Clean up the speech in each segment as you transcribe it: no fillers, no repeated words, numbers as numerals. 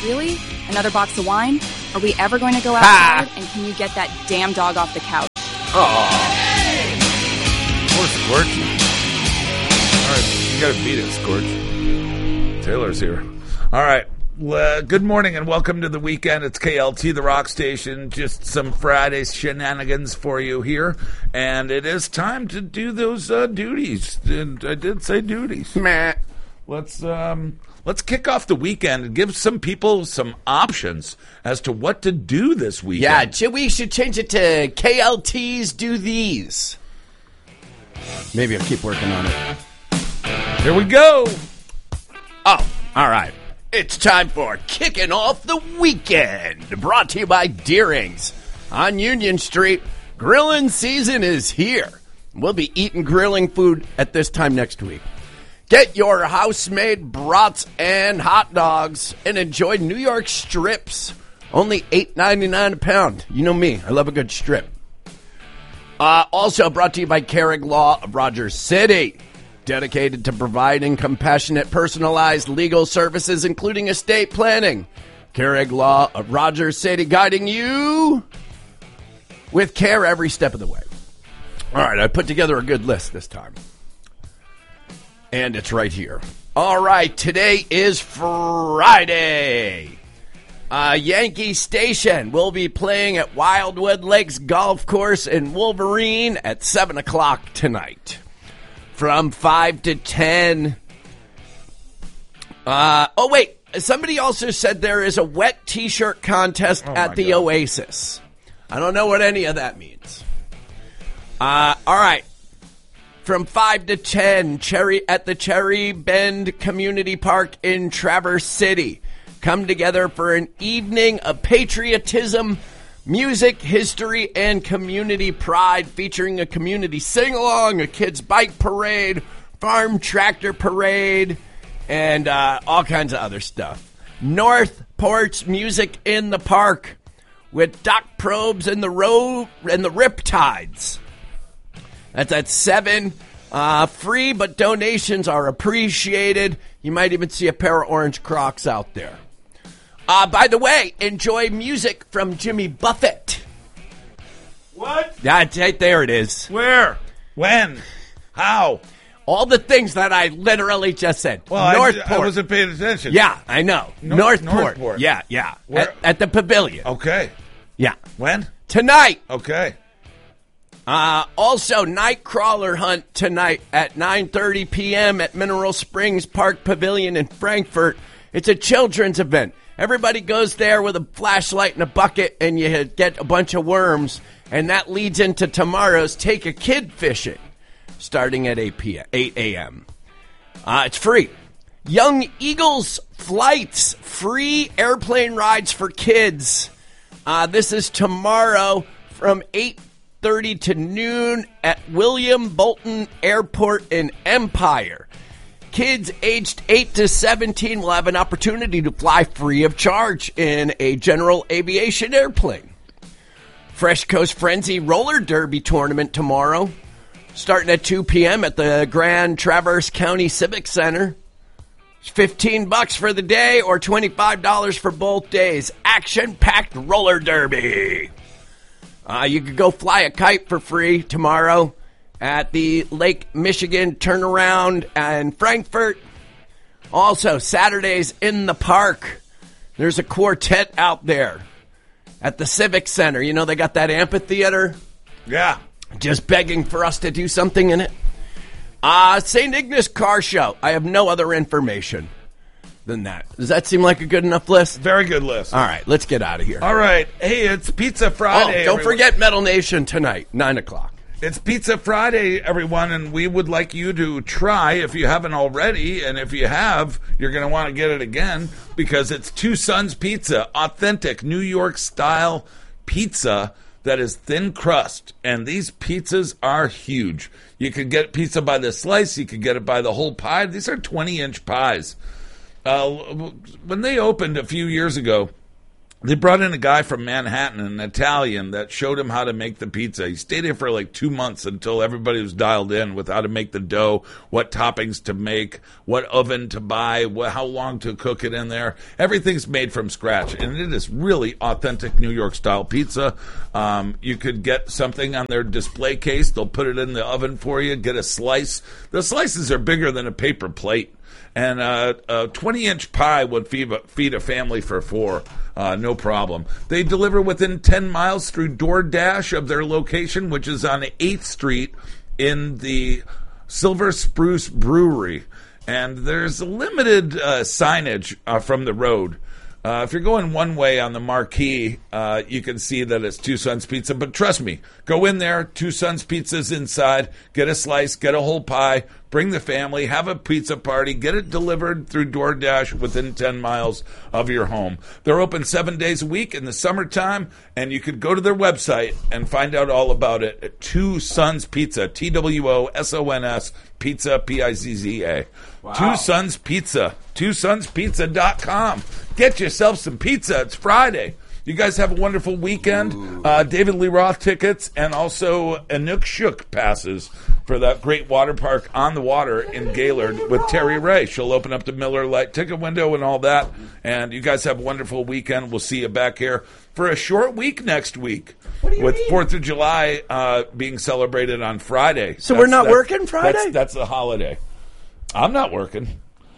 Really? Another box of wine? Are we ever going to go outside? And can you get that damn dog off the couch? Oh. Poor Scorch. All right, you gotta beat it, Scorch. Taylor's here. All right. Good morning and welcome to the weekend. It's KLT, the rock station. Just some Friday shenanigans for you here. And it is time to do those duties. And I did say duties. Meh. Let's kick off the weekend and give some people some options as to what to do this weekend. Yeah, we should change it to KLT's Do These. Maybe I'll keep working on it. Here we go. Oh, all right. It's time for Kicking Off the Weekend, brought to you by Deering's. On Union Street, grilling season is here. We'll be eating grilling food at this time next week. Get your house-made brats and hot dogs and enjoy New York strips. Only $8.99 a pound. You know me. I love a good strip. Also brought to you by Carrig Law of Rogers City. Dedicated to providing compassionate, personalized legal services, including estate planning. Carrig Law of Rogers City, guiding you with care every step of the way. All right, I put together a good list this time. And it's right here. All right, today is Friday. Yankee Station will be playing at Wildwood Lakes Golf Course in Wolverine at 7 o'clock tonight. From 5 to 10. Somebody also said there is a wet T-shirt contest at the Oasis. I don't know what any of that means. All right. From 5 to 10, at the Cherry Bend Community Park in Traverse City. Come together for an evening of patriotism, music, history, and community pride, featuring a community sing-along, a kids' bike parade, farm tractor parade, and all kinds of other stuff. North Porch Music in the Park with Doc Probes and the Riptides. That's at 7. Free, but donations are appreciated. You might even see a pair of orange Crocs out there. By the way, enjoy music from Jimmy Buffett. What? There it is. Where? When? How? All the things that I literally just said. Well, Northport. I wasn't paying attention. Yeah, I know. Northport. Northport. Yeah. At the Pavilion. Okay. Yeah. When? Tonight. Okay. Also, Nightcrawler Hunt tonight at 9:30 p.m. at Mineral Springs Park Pavilion in Frankfort. It's a children's event. Everybody goes there with a flashlight and a bucket, and you get a bunch of worms, and that leads into tomorrow's Take a Kid Fishing, starting at 8 a.m. It's free. Young Eagles Flights, free airplane rides for kids. This is tomorrow from 8:30 to noon at William Bolton Airport in Empire. Kids aged 8 to 17 will have an opportunity to fly free of charge in a general aviation airplane. Fresh Coast Frenzy Roller Derby tournament tomorrow, starting at 2 p.m. at the Grand Traverse County Civic Center. It's $15 for the day or $25 for both days. Action-packed roller derby. You could go fly a kite for free tomorrow at the Lake Michigan Turnaround in Frankfort. Also, Saturdays in the park. There's a quartet out there at the Civic Center. You know, they got that amphitheater. Yeah. Just begging for us to do something in it. St. Ignace Car Show. I have no other information than that. Does that seem like a good enough list? Very good list. All right, let's get out of here. All right. Hey, it's Pizza Friday. Don't forget Metal Nation tonight, 9 o'clock. It's Pizza Friday, everyone, and we would like you to try, if you haven't already, and if you have, you're going to want to get it again, because it's Two Sons Pizza, authentic New York-style pizza that is thin crust, and these pizzas are huge. You could get pizza by the slice, you could get it by the whole pie. These are 20-inch pies. When they opened a few years ago, They brought in a guy from Manhattan, an Italian, that showed him how to make the pizza. He stayed here for like 2 months until everybody was dialed in with how to make the dough, what toppings to make, what oven to buy, how long to cook it in there. Everything's made from scratch, and it is really authentic New York-style pizza. You could get something on their display case. They'll put it in the oven for you, get a slice. The slices are bigger than a paper plate. And a 20-inch pie would feed a family for 4, no problem. They deliver within 10 miles through DoorDash of their location, which is on 8th Street in the Silver Spruce Brewery. And there's limited signage from the road. If you're going one way on the marquee, you can see that it's Two Sons Pizza. But trust me, go in there, Two Sons Pizza's inside, get a slice, get a whole pie, bring the family, have a pizza party, get it delivered through DoorDash within 10 miles of your home. They're open 7 days a week in the summertime, and you could go to their website and find out all about it at Two Sons Pizza, TWOSONS Pizza, Pizza. Wow. Two Sons Pizza, twosonspizza.com. Get yourself some pizza. It's Friday. You guys have a wonderful weekend. David Lee Roth tickets and also Inukshuk passes for that great water park on the water in Gaylord with Terry Ray. She'll open up the Miller Lite ticket window and all that. And you guys have a wonderful weekend. We'll see you back here for a short week next week with 4th of July being celebrated on Friday. So we're not working Friday? That's the holiday. I'm not working.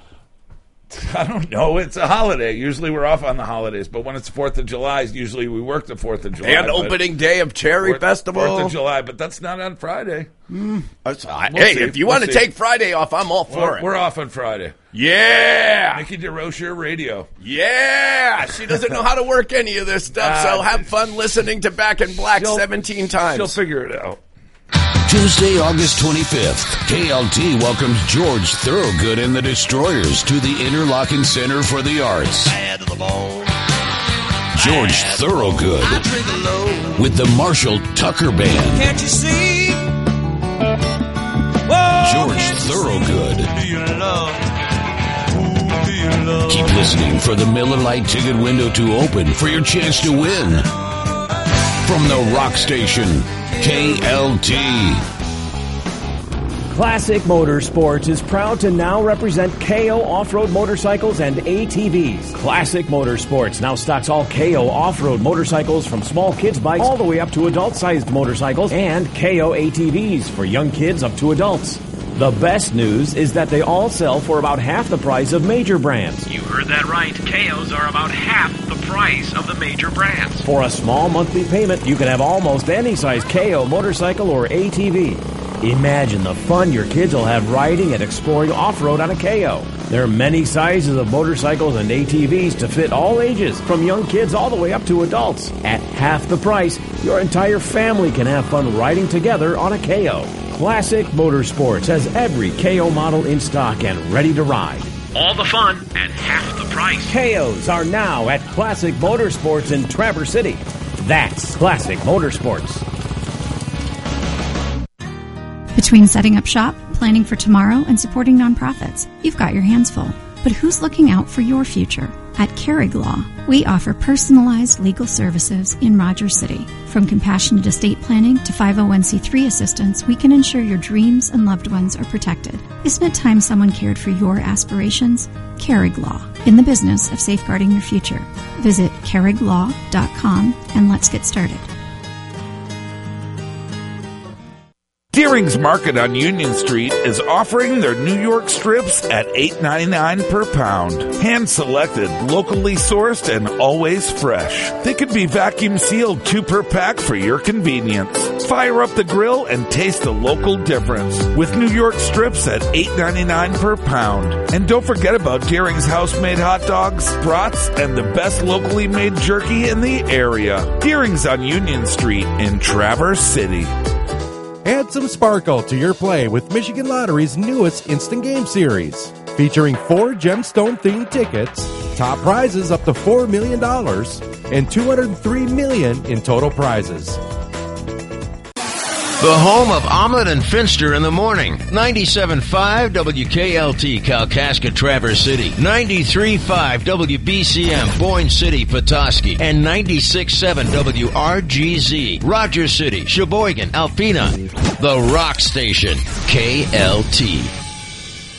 I don't know. It's a holiday. Usually we're off on the holidays, but when it's 4th of July, usually we work the 4th of July. And opening day of Cherry Festival. 4th of July, but that's not on Friday. If you want to take Friday off, I'm all for it. We're off on Friday. Yeah. Nikki DeRocher Radio. Yeah. She doesn't know how to work any of this stuff, so have fun listening to Back in Black 17 times. She'll figure it out. Tuesday, August 25th, KLT welcomes George Thorogood and the Destroyers to the Interlochen Center for the Arts. George Thorogood with the Marshall Tucker Band. Can't you see? George Thorogood. Keep listening for the Miller Lite ticket window to open for your chance to win. From the rock station, KLT. Classic Motorsports is proud to now represent KO off-road motorcycles and ATVs. Classic Motorsports now stocks all KO off-road motorcycles from small kids bikes all the way up to adult-sized motorcycles and KO ATVs for young kids up to adults. The best news is that they all sell for about half the price of major brands. You heard that right. KOs are about half the price of the major brands. For a small monthly payment, you can have almost any size KO motorcycle or ATV. Imagine the fun your kids will have riding and exploring off-road on a KO. There are many sizes of motorcycles and ATVs to fit all ages, from young kids all the way up to adults. At half the price, your entire family can have fun riding together on a KO. Classic Motorsports has every KO model in stock and ready to ride. All the fun at half the price. KOs are now at Classic Motorsports in Traverse City. That's Classic Motorsports. Between setting up shop, planning for tomorrow, and supporting nonprofits, you've got your hands full. But who's looking out for your future? At Carrig Law, we offer personalized legal services in Rogers City. From compassionate estate planning to 501c3 assistance, we can ensure your dreams and loved ones are protected. Isn't it time someone cared for your aspirations? Carrig Law, in the business of safeguarding your future. Visit carriglaw.com and let's get started. Deering's Market on Union Street is offering their New York strips at $8.99 per pound. Hand-selected, locally sourced, and always fresh. They could be vacuum-sealed 2 per pack for your convenience. Fire up the grill and taste the local difference with New York strips at $8.99 per pound. And don't forget about Deering's house-made hot dogs, brats, and the best locally made jerky in the area. Deering's on Union Street in Traverse City. Add some sparkle to your play with Michigan Lottery's newest Instant Game Series. Featuring 4 gemstone-themed tickets, top prizes up to $4 million, and $203 million in total prizes. The home of Omelet and Finster in the morning. 97.5 WKLT, Kalkaska, Traverse City. 93.5 WBCM, Boyne City, Petoskey. And 96.7 WRGZ, Rogers City, Sheboygan, Alpena. The Rock Station, KLT.